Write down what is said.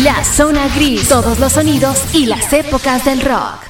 La Zona Gris, todos los sonidos y las épocas del rock.